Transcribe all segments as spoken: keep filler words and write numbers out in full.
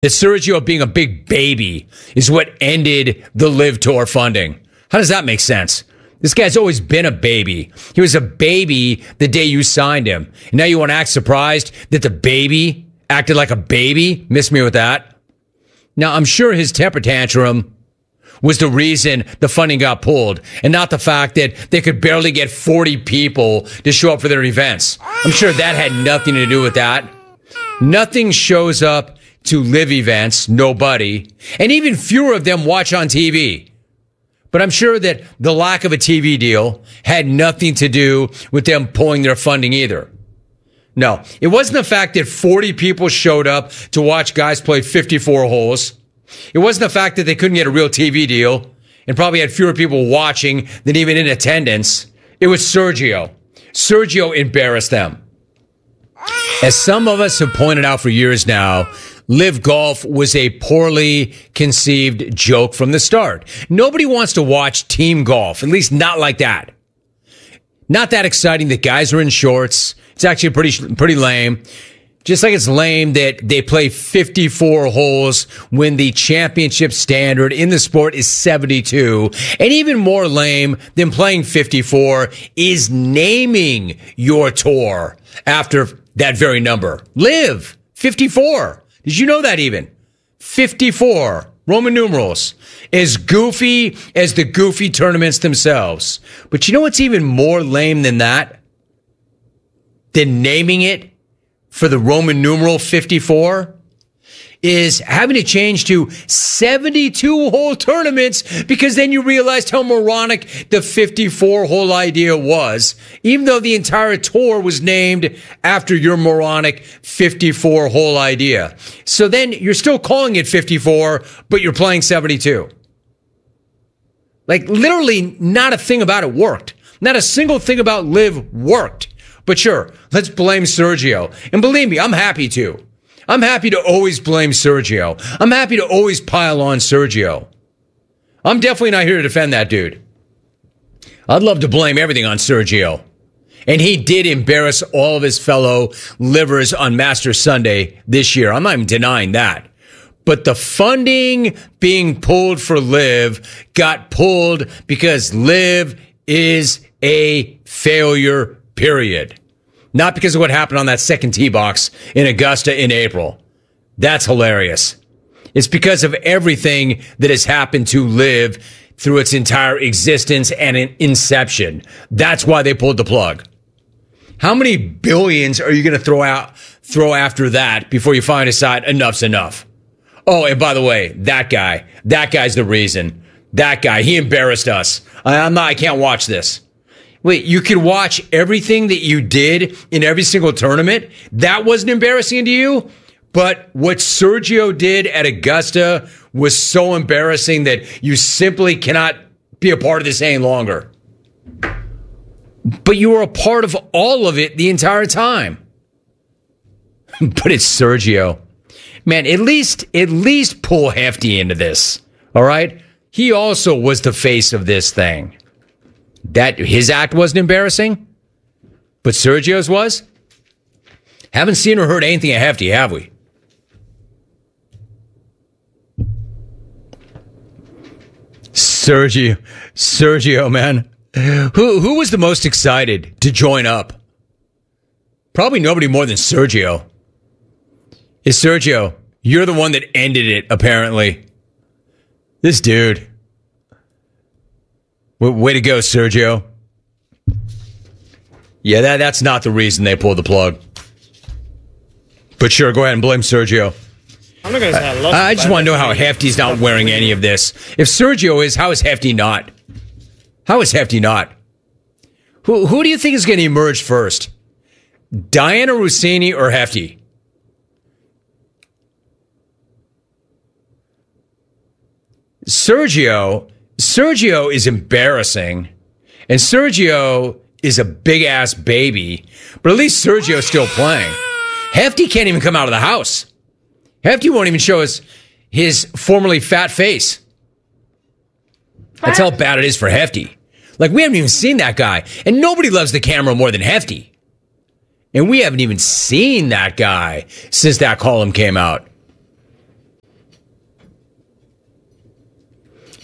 That Sergio being a big baby is what ended the Live Tour funding. How does that make sense? This guy's always been a baby. He was a baby the day you signed him. And now you want to act surprised that the baby acted like a baby? Miss me with that. Now, I'm sure his temper tantrum was the reason the funding got pulled, and not the fact that they could barely get forty people to show up for their events. I'm sure that had nothing to do with that. Nothing shows up to live events, nobody, and even fewer of them watch on T V. But I'm sure that the lack of a T V deal had nothing to do with them pulling their funding either. No, it wasn't the fact that forty people showed up to watch guys play fifty-four holes. It wasn't the fact that they couldn't get a real T V deal and probably had fewer people watching than even in attendance. It was Sergio. Sergio embarrassed them. As some of us have pointed out for years now, Live Golf was a poorly conceived joke from the start. Nobody wants to watch team golf, at least not like that. Not that exciting that guys are in shorts. It's actually pretty pretty lame. Just like it's lame that they play fifty-four holes when the championship standard in the sport is seventy-two. And even more lame than playing fifty-four is naming your tour after that very number. Live fifty-four. Did you know that even? fifty-four. Roman numerals. As goofy as the goofy tournaments themselves. But you know what's even more lame than that? Than naming it for the Roman numeral fifty-four? Is having to change to seventy-two hole tournaments, because then you realized how moronic the fifty-four hole idea was, even though the entire tour was named after your moronic fifty-four hole idea. So then you're still calling it fifty-four, but you're playing seventy-two. Like, literally not a thing about it worked. Not a single thing about Live worked. But sure, let's blame Sergio. And believe me, I'm happy to. I'm happy to always blame Sergio. I'm happy to always pile on Sergio. I'm definitely not here to defend that dude. I'd love to blame everything on Sergio. And he did embarrass all of his fellow livers on Master Sunday this year. I'm not even denying that. But the funding being pulled for Live got pulled because Live is a failure, period. Not because of what happened on that second tee box in Augusta in April. That's hilarious. It's because of everything that has happened to Live through its entire existence and inception. That's why they pulled the plug. How many billions are you going to throw out, throw after that before you finally decide enough's enough? Oh, and by the way, that guy, that guy's the reason. That guy, he embarrassed us. I, I'm not, I can't watch this. Wait, you could watch everything that you did in every single tournament? That wasn't embarrassing to you? But what Sergio did at Augusta was so embarrassing that you simply cannot be a part of this any longer. But you were a part of all of it the entire time. But it's Sergio. Man, at least, at least pull Hefty into this. All right? He also was the face of this thing. That his act wasn't embarrassing, but Sergio's was. Haven't seen or heard anything of Hefty, have we? Sergio, Sergio, man, who who was the most excited to join up? Probably nobody more than Sergio. Is Sergio? You're the one that ended it, apparently. This dude. Way to go, Sergio. Yeah, that, that's not the reason they pulled the plug. But sure, go ahead and blame Sergio. I'm not gonna say I love I, I just want to know how Hefty's not wearing any of this. If Sergio is, how is Hefty not? How is Hefty not? Who, who do you think is going to emerge first? Diana Russini or Hefty? Sergio... Sergio is embarrassing, and Sergio is a big-ass baby, but at least Sergio's still playing. Hefty can't even come out of the house. Hefty won't even show us his formerly fat face. That's how bad it is for Hefty. Like, we haven't even seen that guy, and nobody loves the camera more than Hefty. And we haven't even seen that guy since that column came out.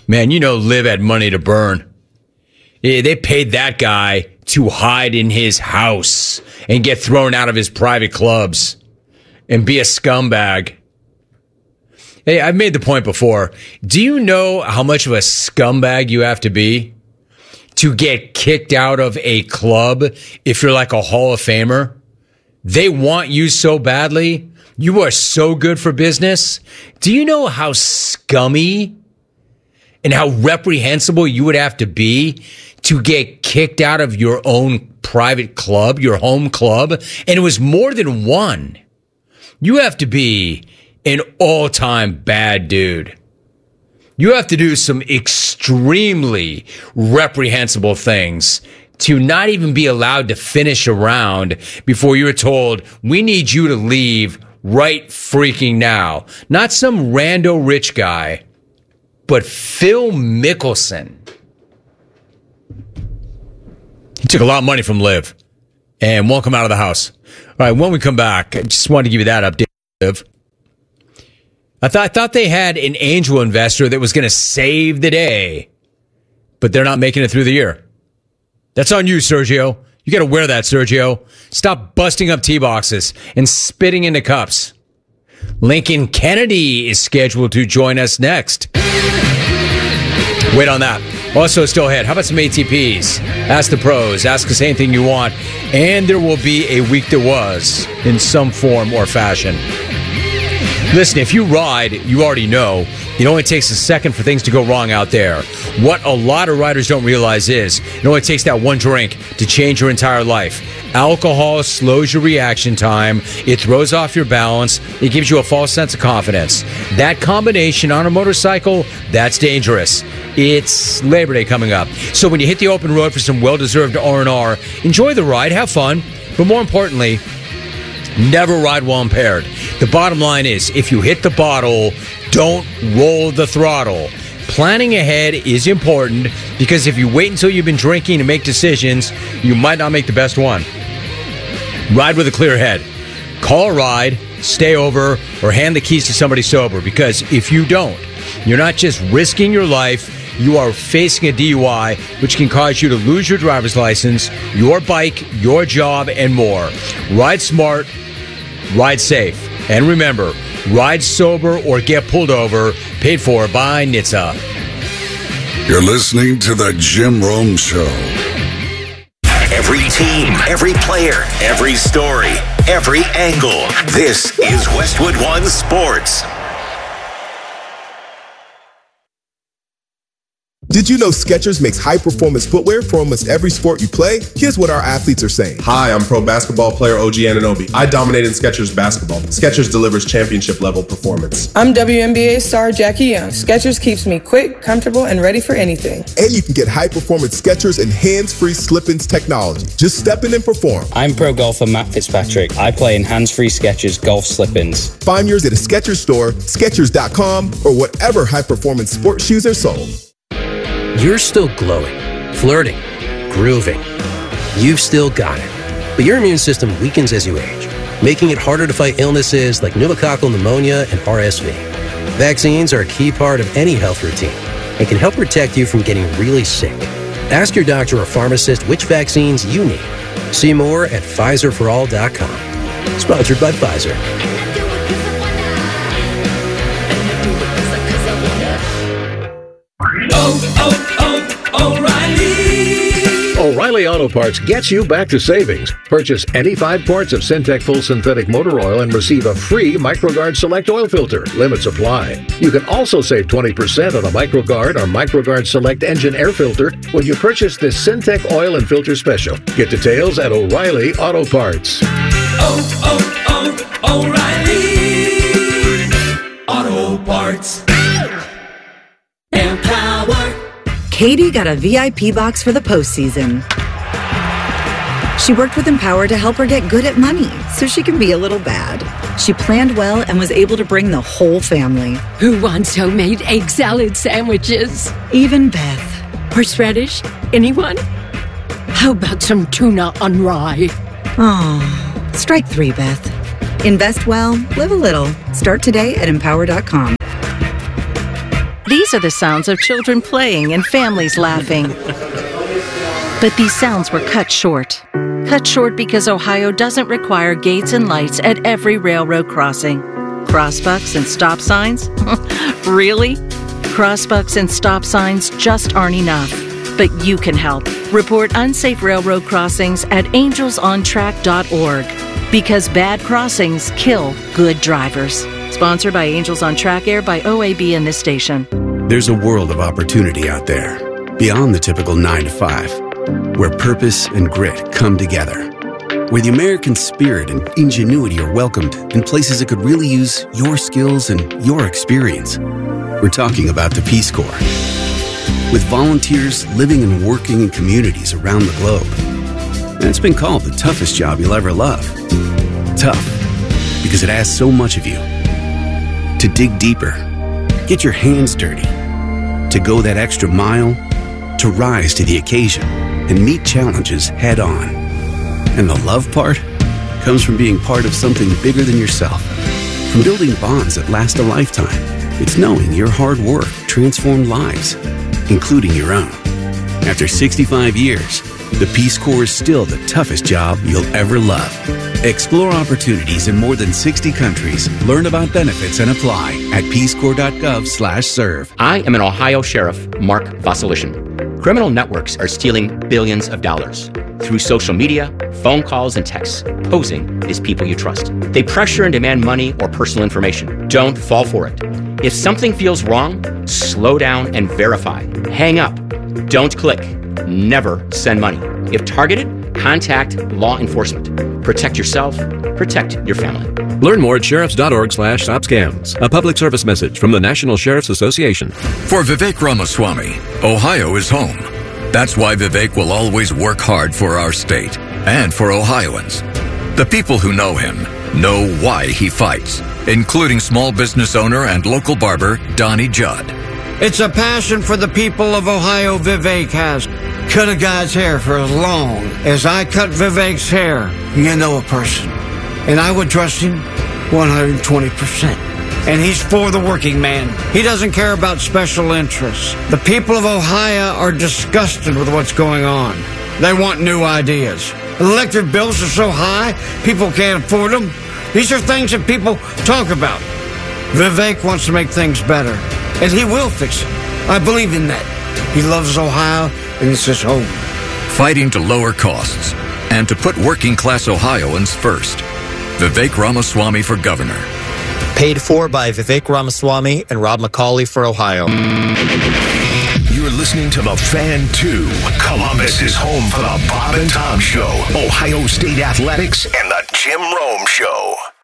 Man, you know Liv had money to burn. Yeah, they paid that guy to hide in his house and get thrown out of his private clubs and be a scumbag. Hey, I've made the point before. Do you know how much of a scumbag you have to be to get kicked out of a club if you're like a Hall of Famer? They want you so badly. You are so good for business. Do you know how scummy and how reprehensible you would have to be to get kicked out of your own private club, your home club? And it was more than one. You have to be an all-time bad dude. You have to do some extremely reprehensible things to not even be allowed to finish a round before you're told, we need you to leave right freaking now. Not some rando rich guy, but Phil Mickelson. He took a lot of money from Liv and won't come out of the house. All right, when we come back, I just wanted to give you that update, Liv. I thought, I thought they had an angel investor that was going to save the day, but they're not making it through the year. That's on you, Sergio. You got to wear that, Sergio. Stop busting up tee boxes and spitting into cups. Lincoln Kennedy is scheduled to join us next. Wait on that. Also, still ahead, how about some A T Ps? Ask the pros. Ask us anything you want. And there will be a week that was in some form or fashion. Listen, if you ride, you already know it only takes a second for things to go wrong out there. What a lot of riders don't realize is it only takes that one drink to change your entire life. Alcohol slows your reaction time. It throws off your balance. It gives you a false sense of confidence. That combination on a motorcycle, that's dangerous. It's Labor Day coming up. So when you hit the open road for some well-deserved R and R, enjoy the ride, have fun, but more importantly, never ride while impaired. The bottom line is, if you hit the bottle, don't roll the throttle. Planning ahead is important because if you wait until you've been drinking to make decisions, you might not make the best one. Ride with a clear head. Call a ride, stay over, or hand the keys to somebody sober, because if you don't, you're not just risking your life, you are facing a D U I, which can cause you to lose your driver's license, your bike, your job, and more. Ride smart, ride safe. And remember, ride sober or get pulled over, paid for by N H T S A. You're listening to The Jim Rome Show. Every team, every player, every story, every angle. This is Westwood One Sports. Did you know Skechers makes high-performance footwear for almost every sport you play? Here's what our athletes are saying. Hi, I'm pro basketball player O G Anunoby. I dominate in Skechers basketball. Skechers delivers championship-level performance. I'm W N B A star Jackie Young. Skechers keeps me quick, comfortable, and ready for anything. And you can get high-performance Skechers and hands-free slip-ins technology. Just step in and perform. I'm pro golfer Matt Fitzpatrick. I play in hands-free Skechers golf slip-ins. Find yours at a Skechers store, Skechers dot com, or whatever high-performance sports shoes are sold. You're still glowing, flirting, grooving. You've still got it. But your immune system weakens as you age, making it harder to fight illnesses like pneumococcal pneumonia and R S V. Vaccines are a key part of any health routine and can help protect you from getting really sick. Ask your doctor or pharmacist which vaccines you need. See more at Pfizer for all dot com. Sponsored by Pfizer. Oh, oh, oh, O'Reilly! O'Reilly Auto Parts gets you back to savings. Purchase any five quarts of Syntec Full Synthetic Motor Oil and receive a free MicroGuard Select Oil Filter. Limits apply. You can also save twenty percent on a MicroGuard or MicroGuard Select Engine Air Filter when you purchase this Syntec Oil and Filter Special. Get details at O'Reilly Auto Parts. Oh, oh, oh, O'Reilly Auto Parts. Empower. Katie got a V I P box for the postseason. She worked with Empower to help her get good at money so she can be a little bad. She planned well and was able to bring the whole family. Who wants homemade egg salad sandwiches? Even Beth. Horseradish? Anyone? How about some tuna on rye? Oh, strike three, Beth. Invest well, live a little. Start today at empower dot com. These These are the sounds of children playing and families laughing. But these sounds were cut short. Cut short because Ohio doesn't require gates and lights at every railroad crossing. Crossbucks and stop signs? Really? Crossbucks and stop signs just aren't enough. But you can help. Report unsafe railroad crossings at angels on track dot org. Because bad crossings kill good drivers. Sponsored by Angels on Track, aired by O A B and this station. There's a world of opportunity out there, beyond the typical nine to five, where purpose and grit come together, where the American spirit and ingenuity are welcomed in places that could really use your skills and your experience. We're talking about the Peace Corps. With volunteers living and working in communities around the globe. And it's been called the toughest job you'll ever love. Tough, because it asks so much of you. To dig deeper, get your hands dirty, to go that extra mile, to rise to the occasion and meet challenges head on. And the love part comes from being part of something bigger than yourself, from building bonds that last a lifetime. It's knowing your hard work transformed lives, including your own. After sixty-five years, the Peace Corps is still the toughest job you'll ever love. Explore opportunities in more than sixty countries. Learn about benefits and apply at peacecorps.gov slash serve. I am an Ohio Sheriff, Mark Vasilishin. Criminal networks are stealing billions of dollars through social media, phone calls, and texts, posing as people you trust. They pressure and demand money or personal information. Don't fall for it. If something feels wrong, slow down and verify. Hang up. Don't click. Never send money. If targeted, contact law enforcement. Protect yourself, protect your family. Learn more at sheriffs.org slash stop scams. A public service message from the National Sheriff's Association. For Vivek Ramaswamy, Ohio is home. That's why Vivek will always work hard for our state and for Ohioans. The people who know him know why he fights, including small business owner and local barber Donnie Judd. It's a passion for the people of Ohio Vivek has. Cut a guy's hair for as long as I cut Vivek's hair. You know a person. And I would trust him one hundred twenty percent. And he's for the working man. He doesn't care about special interests. The people of Ohio are disgusted with what's going on. They want new ideas. Electric bills are so high, people can't afford them. These are things that people talk about. Vivek wants to make things better. And he will fix it. I believe in that. He loves Ohio, and it's his home. Fighting to lower costs and to put working class Ohioans first. Vivek Ramaswamy for governor. Paid for by Vivek Ramaswamy and Rob McCauley for Ohio. You're listening to The Fan two. Columbus is home for the Bob and Tom Show, Ohio State Athletics, and the Jim Rome Show.